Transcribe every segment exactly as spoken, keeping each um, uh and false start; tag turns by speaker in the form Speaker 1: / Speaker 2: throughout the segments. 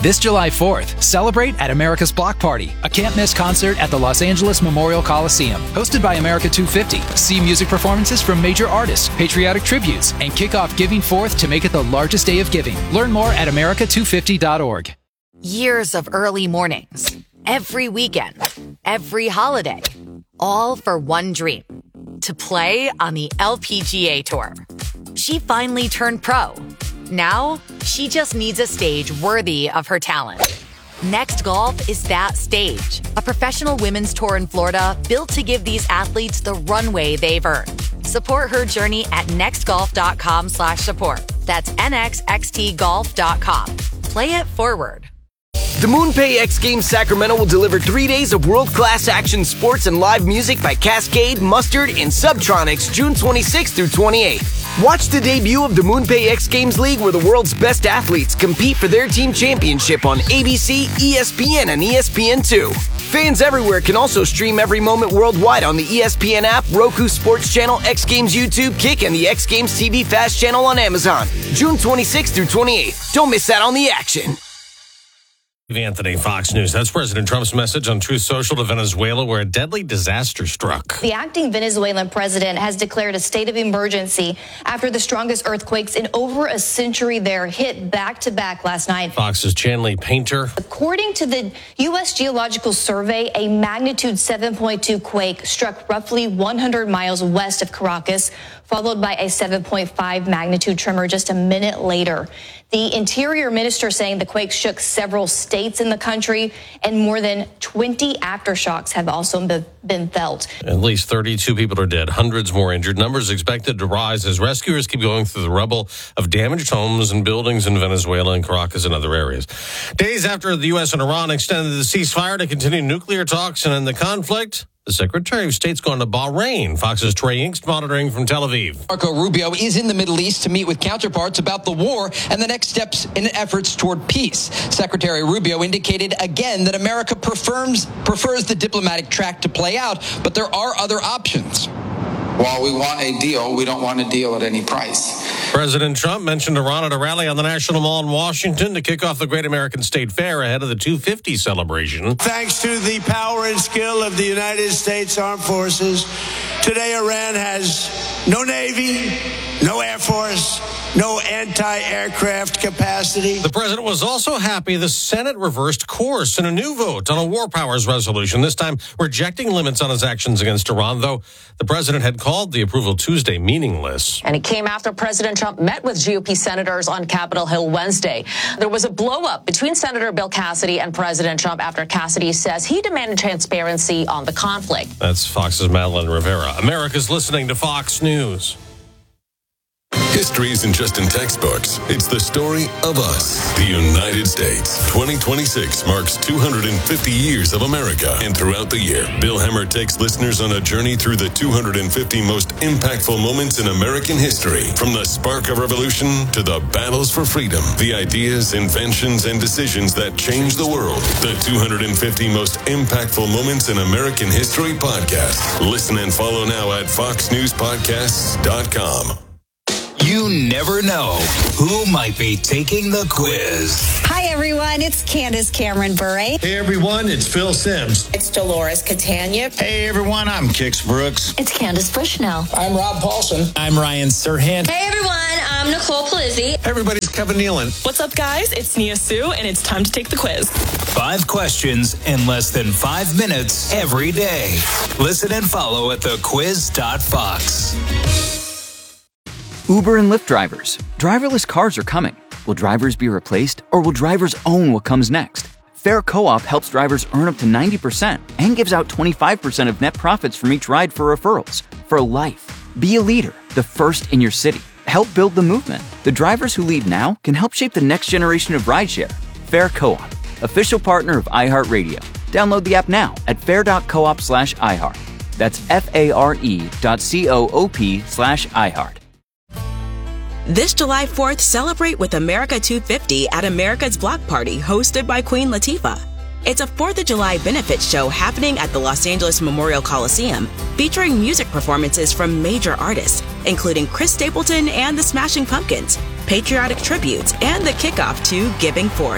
Speaker 1: This July fourth, celebrate at America's Block Party, a can't-miss concert at the Los Angeles Memorial Coliseum. Hosted by America two fifty, see music performances from major artists, patriotic tributes, and kick off Giving Forth to make it the largest day of giving. Learn more at america two fifty dot org.
Speaker 2: Years of early mornings, every weekend, every holiday, all for one dream, to play on the L P G A Tour. She finally turned pro. Now, she just needs a stage worthy of her talent. Next Golf is that stage, a professional women's tour in Florida built to give these athletes the runway they've earned. Support her journey at nextgolf.com slash support. That's nxxtgolf dot com. Play it forward.
Speaker 3: The MoonPay X Games Sacramento will deliver three days of world-class action sports and live music by Cascade, Mustard, and Subtronics June twenty-sixth through twenty-eighth. Watch the debut of the MoonPay X Games League, where the world's best athletes compete for their team championship on A B C, E S P N, and E S P N two. Fans everywhere can also stream every moment worldwide on the E S P N app, Roku Sports Channel, X Games YouTube, Kick, and the X Games T V Fast channel on Amazon. June twenty-sixth through twenty-eighth. Don't miss out on the action.
Speaker 4: Anthony, Fox News. That's President Trump's message on Truth Social to Venezuela, where a deadly disaster struck.
Speaker 5: The acting Venezuelan president has declared a state of emergency after the strongest earthquakes in over a century there hit back-to-back last night.
Speaker 4: Fox's Chanley Painter.
Speaker 5: According to the U S Geological Survey, a magnitude seven point two quake struck roughly one hundred miles west of Caracas, followed by a seven point five magnitude tremor just a minute later. The Interior Minister saying the quake shook several states in the country, and more than twenty aftershocks have also been felt.
Speaker 4: At least thirty-two people are dead, hundreds more injured. Numbers expected to rise as rescuers keep going through the rubble of damaged homes and buildings in Venezuela and Caracas and other areas. Days after the U S and Iran extended the ceasefire to continue nuclear talks and end the conflict, the Secretary of State's gone to Bahrain. Fox's Trey Inkst monitoring from Tel Aviv.
Speaker 6: Marco Rubio is in the Middle East to meet with counterparts about the war and the next steps in efforts toward peace. Secretary Rubio indicated again that America prefers, prefers the diplomatic track to play out, but there are other options.
Speaker 7: While we want a deal, we don't want a deal at any price.
Speaker 4: President Trump mentioned Iran at a rally on the National Mall in Washington to kick off the Great American State Fair ahead of the two fifty celebration.
Speaker 8: Thanks to the power and skill of the United States Armed Forces, today Iran has no Navy, no Air Force, no anti-aircraft capacity.
Speaker 4: The president was also happy the Senate reversed course in a new vote on a war powers resolution, this time rejecting limits on its actions against Iran, though the president had called the approval Tuesday meaningless.
Speaker 9: And it came after President Trump met with G O P senators on Capitol Hill Wednesday. There was a blow-up between Senator Bill Cassidy and President Trump after Cassidy says he demanded transparency on the conflict.
Speaker 4: That's Fox's Madeline Rivera. America's listening to Fox News.
Speaker 10: History isn't just in textbooks. It's the story of us, the United States. twenty twenty-six marks two hundred fifty years of America. And throughout the year, Bill Hemmer takes listeners on a journey through the two hundred fifty most impactful moments in American history. From the spark of revolution to the battles for freedom, the ideas, inventions, and decisions that changed the world. The two hundred fifty most impactful moments in American history podcast. Listen and follow now at fox news podcasts dot com.
Speaker 11: You never know who might be taking the quiz.
Speaker 12: Hi, everyone. It's Candace Cameron Bure.
Speaker 13: Hey, everyone. It's Phil Sims.
Speaker 14: It's Dolores Catania.
Speaker 15: Hey, everyone. I'm Kix Brooks.
Speaker 16: It's Candace Bushnell.
Speaker 17: I'm Rob Paulson.
Speaker 18: I'm Ryan Serhant.
Speaker 19: Hey, everyone. I'm Nicole Palizzi.
Speaker 20: Hey, everybody. It's Kevin Nealon.
Speaker 21: What's up, guys? It's Nia Sue, and it's time to take the quiz.
Speaker 11: Five questions in less than five minutes every day. Listen and follow at the quiz dot fox.
Speaker 22: Uber and Lyft drivers. Driverless cars are coming. Will drivers be replaced, or will drivers own what comes next? Fair Co-op helps drivers earn up to ninety percent and gives out twenty-five percent of net profits from each ride for referrals. For life. Be a leader, the first in your city. Help build the movement. The drivers who lead now can help shape the next generation of rideshare. Fair Co-op, official partner of iHeartRadio. Download the app now at fair dot coop slash iHeart. That's F-A-R-E dot C-O-O-P slash iHeart.
Speaker 23: This July fourth, celebrate with America two fifty at America's Block Party, hosted by Queen Latifah. It's a fourth of July benefit show happening at the Los Angeles Memorial Coliseum, featuring music performances from major artists, including Chris Stapleton and the Smashing Pumpkins, patriotic tributes, and the kickoff to Giving Forth.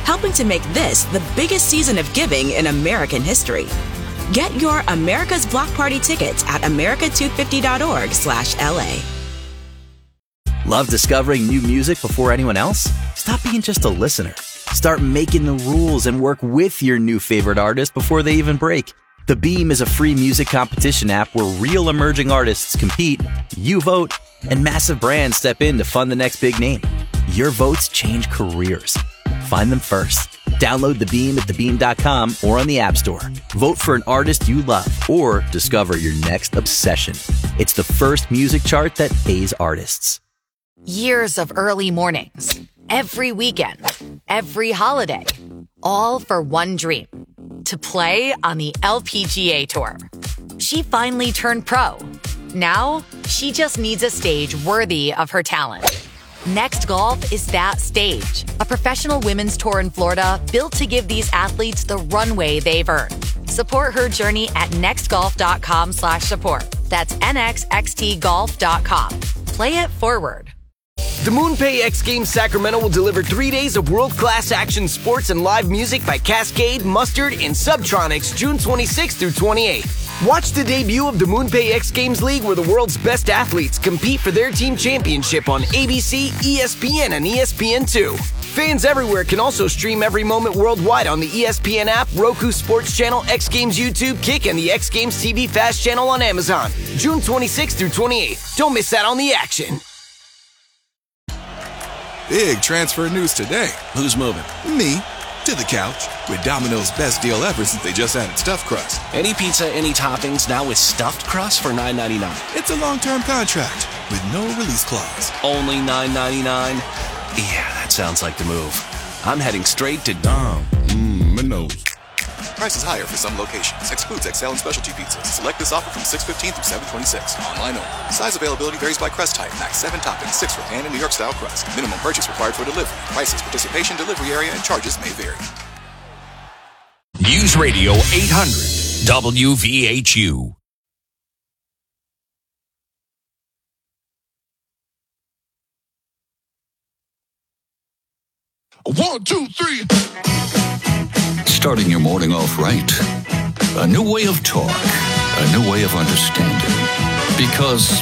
Speaker 23: helping to make this the biggest season of giving in American history. Get your America's Block Party tickets at america two fifty dot org slash L A.
Speaker 14: Love discovering new music before anyone else? Stop being just a listener. Start making the rules and work with your new favorite artist before they even break. The Beam is a free music competition app where real emerging artists compete, you vote, and massive brands step in to fund the next big name. Your votes change careers. Find them first. Download The Beam at the beam dot com or on the App Store. Vote for an artist you love or discover your next obsession. It's the first music chart that pays artists.
Speaker 2: Years of early mornings, every weekend, every holiday, all for one dream, to play on the L P G A Tour. She finally turned pro. Now, she just needs a stage worthy of her talent. Next Golf is that stage, a professional women's tour in Florida built to give these athletes the runway they've earned. Support her journey at nextgolf.com slash support. That's N X X T golf dot com. Play it forward.
Speaker 3: The MoonPay X Games Sacramento will deliver three days of world-class action sports and live music by Cascade, Mustard, and Subtronics June twenty-sixth through twenty-eighth. Watch the debut of the MoonPay X Games League where the world's best athletes compete for their team championship on A B C, E S P N, and E S P N two. Fans everywhere can also stream every moment worldwide on the E S P N app, Roku Sports Channel, X Games YouTube, Kick, and the X Games T V Fast Channel on Amazon. June twenty-sixth through twenty-eighth. Don't miss out on the action.
Speaker 16: Big transfer news today.
Speaker 17: Who's moving?
Speaker 16: Me. To the couch. With Domino's best deal ever since they just added stuffed crust.
Speaker 17: Any pizza, any toppings, now with stuffed crust for nine ninety-nine.
Speaker 16: It's a long-term contract with no release clause.
Speaker 17: Only nine ninety-nine? Yeah, that sounds like the move. I'm heading straight to Dom.
Speaker 16: Mmm, Minos. Prices higher for some locations. Excludes X L and specialty pizzas. Select this offer from six fifteen through seven twenty-six. Online only. Size availability varies by crust type. Max seven toppings, six for pan and New York style crust. Minimum purchase required for delivery. Prices, participation, delivery area, and charges may vary.
Speaker 18: News Radio eight hundred W V H U.
Speaker 16: One, two, three.
Speaker 20: Starting your morning off right. A new way of talk. A new way of understanding. Because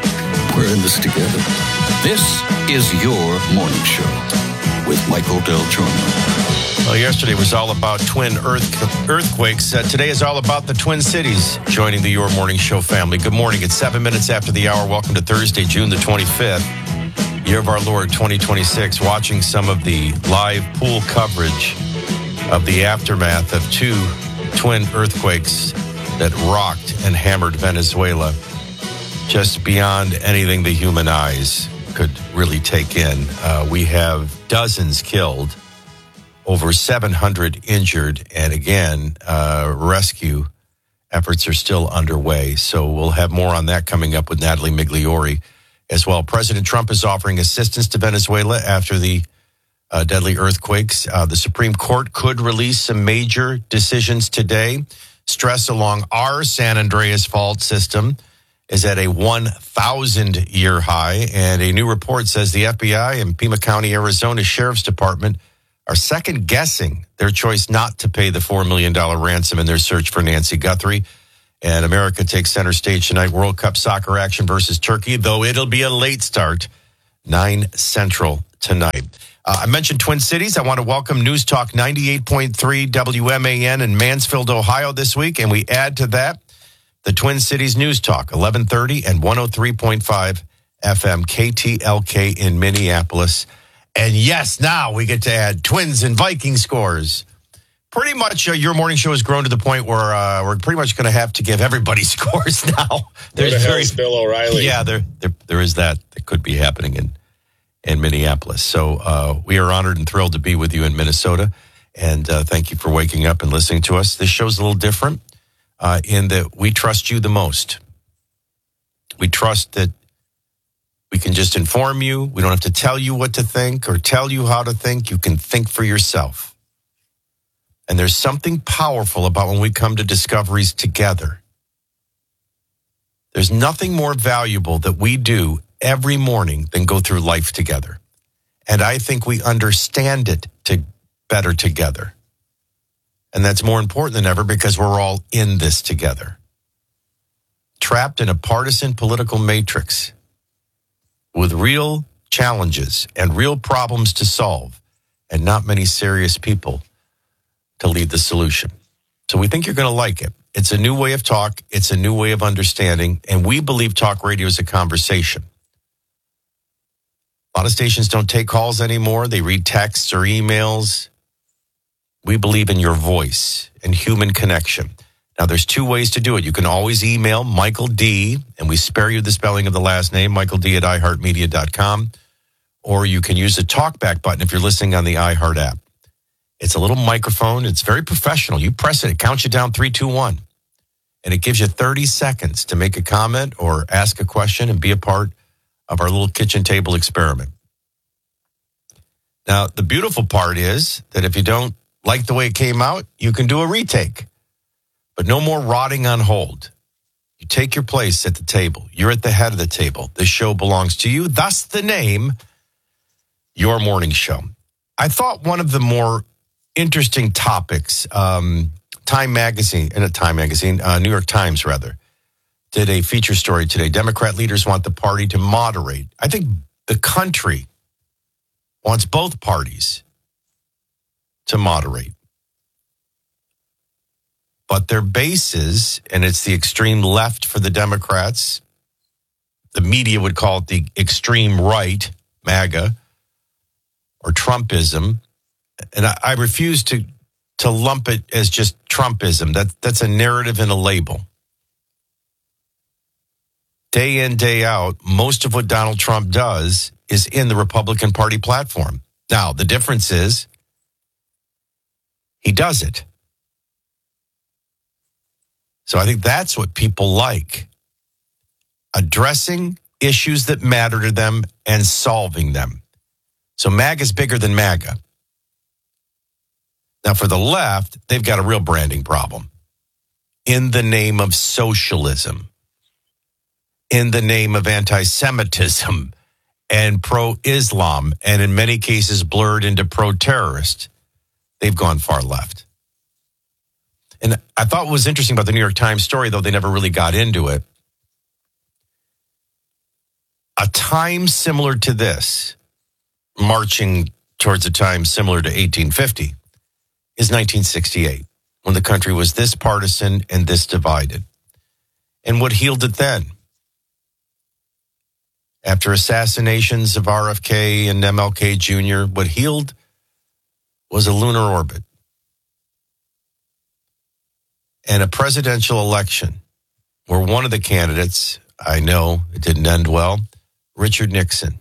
Speaker 20: we're in this together. This is your morning show with Michael Del Giorno.
Speaker 24: Well, yesterday was all about twin earth, earthquakes. Uh, today is all about the Twin Cities joining the Your Morning Show family. Good morning. It's seven minutes after the hour. Welcome to Thursday, June the twenty-fifth. Year of our Lord, twenty twenty-six. Watching some of the live pool coverage of the aftermath of two twin earthquakes that rocked and hammered Venezuela. Just beyond anything the human eyes could really take in. Uh, we have dozens killed, over seven hundred injured, and again, uh, rescue efforts are still underway. So we'll have more on that coming up with Natalie Migliori as well. President Trump is offering assistance to Venezuela after the uh, deadly earthquakes. Uh, the Supreme Court could release some major decisions today. Stress along our San Andreas fault system is at a one thousand year high, and a new report says the F B I and Pima County, Arizona Sheriff's Department are second-guessing their choice not to pay the four million dollars ransom in their search for Nancy Guthrie. And America takes center stage tonight, World Cup soccer action versus Turkey, though it'll be a late start, nine Central tonight. Uh, I mentioned Twin Cities. I want to welcome News Talk ninety-eight point three W M A N in Mansfield, Ohio this week, and we add to that the Twin Cities News Talk, eleven thirty and one oh three point five F M K T L K in Minneapolis. And yes, now we get to add Twins and Viking scores. Pretty much uh, your morning show has grown to the point where uh, we're pretty much going to have to give everybody scores now.
Speaker 13: There's the very, Bill O'Reilly.
Speaker 24: Yeah, there, there there is that that could be happening in, in Minneapolis. So uh, we are honored and thrilled to be with you in Minnesota. And uh, thank you for waking up and listening to us. This show's a little different uh, in that we trust you the most. We trust that we can just inform you. We don't have to tell you what to think or tell you how to think. You can think for yourself. And there's something powerful about when we come to discoveries together. There's nothing more valuable that we do every morning than go through life together. And I think we understand it to better together. And that's more important than ever because we're all in this together. Trapped in a partisan political matrix with real challenges and real problems to solve and not many serious people to lead the solution. So we think you're going to like it. It's a new way of talk. It's a new way of understanding. And we believe talk radio is a conversation. A lot of stations don't take calls anymore. They read texts or emails. We believe in your voice and human connection. Now, there's two ways to do it. You can always email Michael D, and we spare you the spelling of the last name, Michael D at i heart media dot com. Or you can use the talkback button if you're listening on the iHeart app. It's a little microphone. It's very professional. You press it. It counts you down three, two, one. And it gives you thirty seconds to make a comment or ask a question and be a part of our little kitchen table experiment. Now, the beautiful part is that if you don't like the way it came out, you can do a retake. But no more rotting on hold. You take your place at the table. You're at the head of the table. This show belongs to you. Thus the name, Your Morning Show. I thought one of the more interesting topics, um, Time Magazine, in a Time Magazine, uh, New York Times rather, did a feature story today. Democrat leaders want the party to moderate. I think the country wants both parties to moderate. But their bases, and it's the extreme left for the Democrats, the media would call it the extreme right, MAGA, or Trumpism. And I, I refuse to, to lump it as just Trumpism. That, that's a narrative and a label. Day in, day out, most of what Donald Trump does is in the Republican Party platform. Now, the difference is he does it. So I think that's what people like. Addressing issues that matter to them and solving them. So MAGA is bigger than MAGA. Now for the left, they've got a real branding problem. In the name of socialism. In the name of anti-Semitism and pro-Islam, and in many cases blurred into pro-terrorist, they've gone far left. And I thought what was interesting about the New York Times story, though they never really got into it, a time similar to this, marching towards a time similar to eighteen fifty, is nineteen sixty-eight, when the country was this partisan and this divided. And what healed it then? After assassinations of R F K and M L K Junior, what healed was a lunar orbit and a presidential election where one of the candidates, I know it didn't end well, Richard Nixon,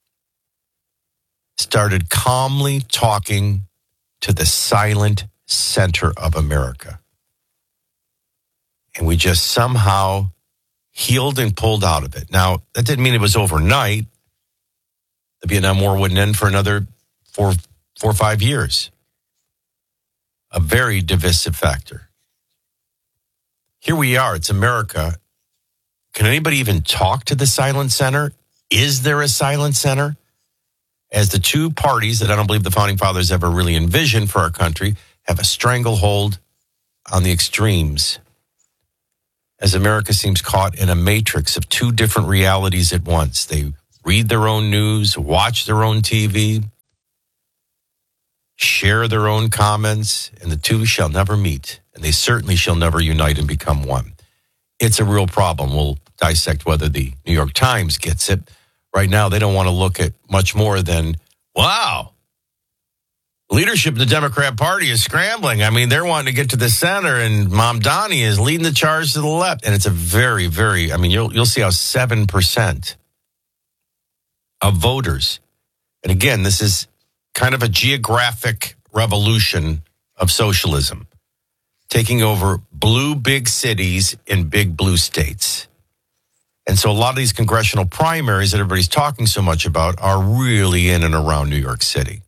Speaker 24: started calmly talking to the silent center of America. And we just somehow healed and pulled out of it. Now, that didn't mean it was overnight. The Vietnam War wouldn't end for another four, four or five years. A very divisive factor. Here we are. It's America. Can anybody even talk to the silent center? Is there a silent center? As the two parties that I don't believe the Founding Fathers ever really envisioned for our country have a stranglehold on the extremes, as America seems caught in a matrix of two different realities at once. They read their own news, watch their own T V, share their own comments, and the two shall never meet. And they certainly shall never unite and become one. It's a real problem. We'll dissect whether the New York Times gets it. Right now, they don't want to look at much more than, wow, leadership of the Democrat Party is scrambling. I mean, they're wanting to get to the center, and Mamdani is leading the charge to the left. And it's a very, very, I mean, you'll you'll see how seven percent of voters, and again, this is kind of a geographic revolution of socialism, taking over blue big cities in big blue states. And so a lot of these congressional primaries that everybody's talking so much about are really in and around New York City.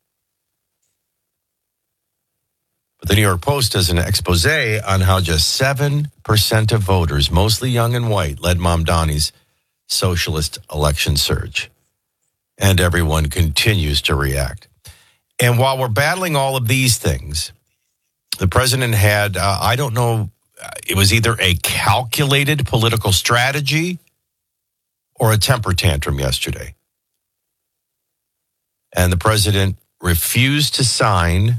Speaker 24: But the New York Post does an expose on how just seven percent of voters, mostly young and white, led Mamdani's socialist election surge. And everyone continues to react. And while we're battling all of these things, the president had, uh, I don't know, it was either a calculated political strategy or a temper tantrum yesterday. And the president refused to sign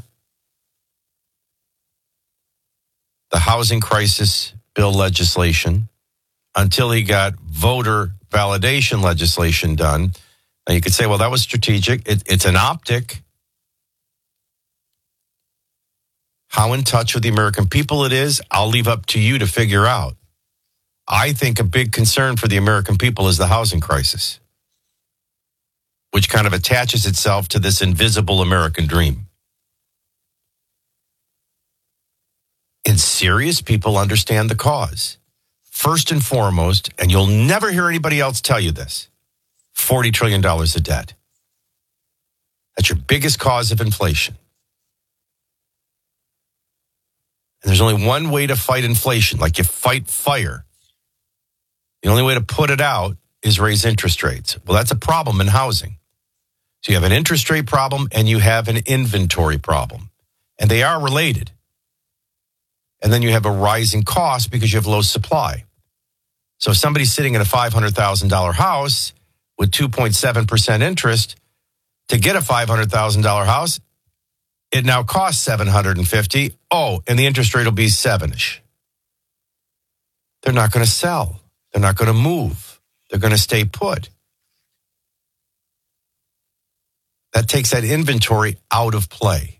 Speaker 24: the housing crisis bill legislation until he got voter validation legislation done. Now, you could say, well, that was strategic. It, it's an optic. How in touch with the American people it is, I'll leave up to you to figure out. I think a big concern for the American people is the housing crisis, which kind of attaches itself to this invisible American dream. And serious people understand the cause. First and foremost, and you'll never hear anybody else tell you this, forty trillion dollars of debt. That's your biggest cause of inflation. And there's only one way to fight inflation, like you fight fire. The only way to put it out is raise interest rates. Well, that's a problem in housing. So you have an interest rate problem and you have an inventory problem. And they are related. And then you have a rising cost because you have low supply. So if somebody's sitting in a five hundred thousand dollars house with two point seven percent interest, to get a five hundred thousand dollars house, it now costs seven hundred fifty thousand dollars. Oh, and the interest rate will be seven-ish. They're not going to sell. They're not going to move. They're going to stay put. That takes that inventory out of play.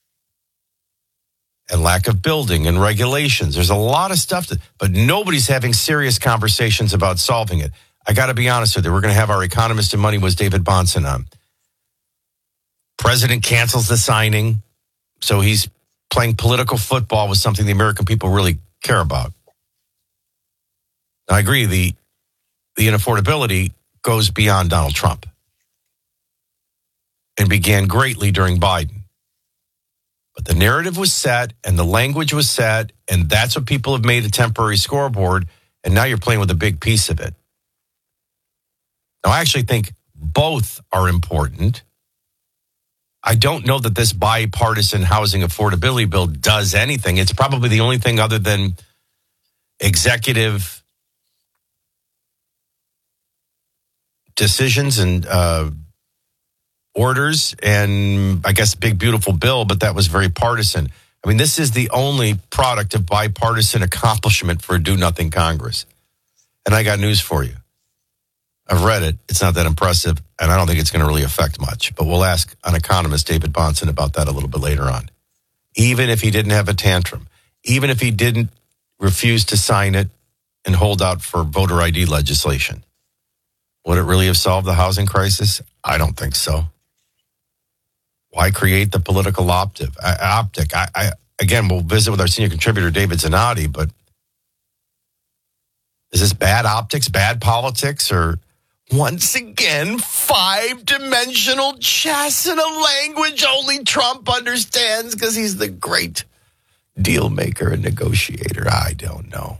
Speaker 24: And lack of building and regulations. There's a lot of stuff, to, but nobody's having serious conversations about solving it. I got to be honest with you. We're going to have our economist in money was David Bahnsen on. President cancels the signing, so he's playing political football with something the American people really care about. Now, I agree, the, the inaffordability goes beyond Donald Trump and began greatly during Biden. But the narrative was set and the language was set, and that's what people have made a temporary scoreboard, and now you're playing with a big piece of it. Now, I actually think both are important. I don't know that this bipartisan housing affordability bill does anything. It's probably the only thing other than executive decisions and uh, orders and I guess big, beautiful bill, but that was very partisan. I mean, this is the only product of bipartisan accomplishment for a do-nothing Congress. And I got news for you. I've read it. It's not that impressive, and I don't think it's going to really affect much. But we'll ask an economist, David Bahnsen, about that a little bit later on. Even if he didn't have a tantrum, even if he didn't refuse to sign it and hold out for voter I D legislation, would it really have solved the housing crisis? I don't think so. Why create the political optic? optic? I, I, again, we'll visit with our senior contributor, David Zanotti, but is this bad optics, bad politics, or once again, five-dimensional chess in a language only Trump understands because he's the great deal maker and negotiator? I don't know.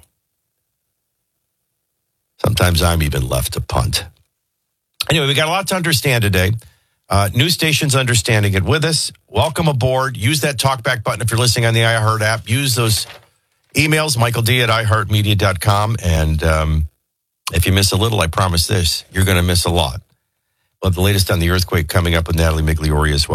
Speaker 24: Sometimes I'm even left to punt. Anyway, we got a lot to understand today. Uh, news stations understanding it with us. Welcome aboard. Use that talkback button if you're listening on the iHeart app. Use those emails, Michael D at i heart media dot com. And um, if you miss a little, I promise this, you're going to miss a lot. We'll have the latest on the earthquake coming up with Natalie Migliori as well.